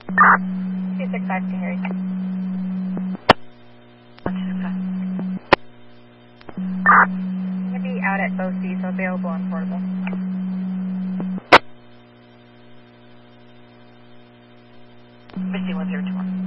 265 to Harry. Going to be out at both seats, available and portable. Missy 102.